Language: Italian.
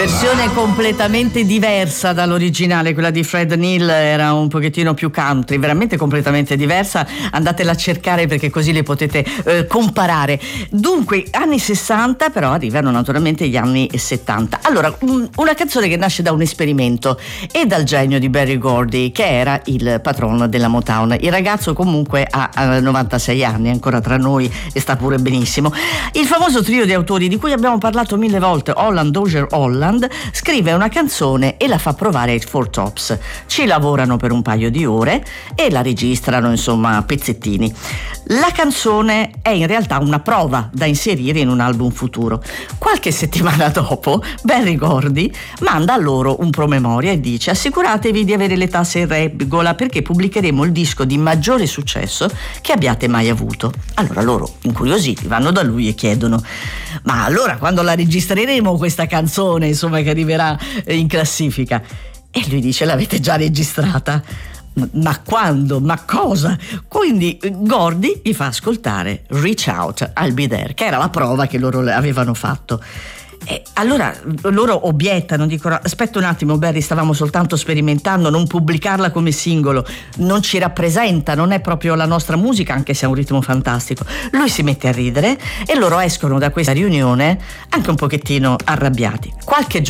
Versione completamente diversa dall'originale, quella di Fred Neil era un pochettino più country, veramente completamente diversa, andatela a cercare perché così le potete comparare. Dunque, anni 60, però arrivano naturalmente gli anni 70. Allora, una canzone che nasce da un esperimento e dal genio di Berry Gordy, che era il patrono della Motown. Il ragazzo comunque ha 96 anni, ancora tra noi e sta pure benissimo. Il famoso trio di autori di cui abbiamo parlato mille volte, Holland, Dozier, Holland, scrive una canzone e la fa provare ai Four Tops. Ci lavorano per un paio di ore e la registrano, insomma, a pezzettini. La canzone è in realtà una prova da inserire in un album futuro. Qualche settimana dopo Berry Gordy manda a loro un promemoria e dice: assicuratevi di avere le tasse in regola perché pubblicheremo il disco di maggiore successo che abbiate mai avuto. Allora loro, incuriositi, vanno da lui e chiedono: ma allora quando la registreremo questa canzone, insomma, che arriverà in classifica? E lui dice: l'avete già registrata. Ma quando? Ma cosa? Quindi Gordy gli fa ascoltare Reach Out, I'll Be There, che era la prova che loro avevano fatto. E allora loro obiettano, dicono: aspetta un attimo Berry, stavamo soltanto sperimentando, non pubblicarla come singolo non ci rappresenta, non è proprio la nostra musica, anche se ha un ritmo fantastico. Lui si mette a ridere e loro escono da questa riunione anche un pochettino arrabbiati. Qualche